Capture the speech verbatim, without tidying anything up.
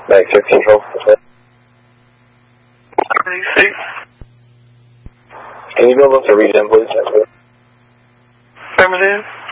ninety-six Control. ninety-six. Can you build us a region, please? Affirmative.